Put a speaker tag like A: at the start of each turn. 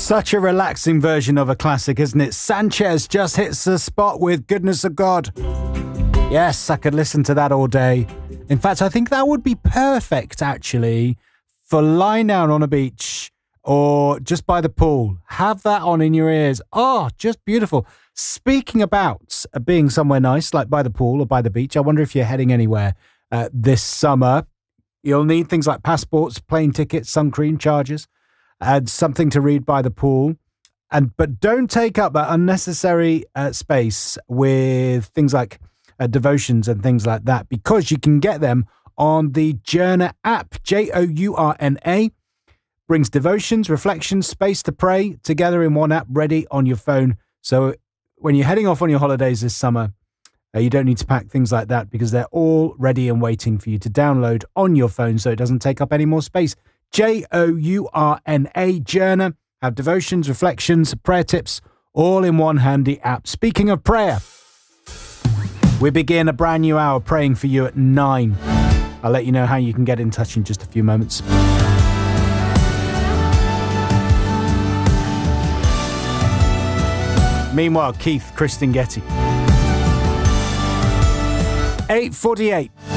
A: Such a relaxing version of a classic, isn't it? Sanchez just hits the spot with Goodness of God. Yes, I could listen to that all day. In fact, I think that would be perfect, actually, for lying down on a beach or just by the pool. Have that on in your ears. Oh, just beautiful. Speaking about being somewhere nice, like by the pool or by the beach, I wonder if you're heading anywhere this summer. You'll need things like passports, plane tickets, sun cream, chargers, and something to read by the pool. But don't take up that unnecessary space with things like devotions and things like that, because you can get them on the Journa app. Journa brings devotions, reflections, space to pray together in one app, ready on your phone. So when you're heading off on your holidays this summer, you don't need to pack things like that, because they're all ready and waiting for you to download on your phone, so it doesn't take up any more space. Journa, Journa. Have devotions, reflections, prayer tips, all in one handy app. Speaking of prayer, we begin a brand new hour praying for you at 9. I'll let you know how you can get in touch in just a few moments. Meanwhile, Keith Christian Getty. 8:48.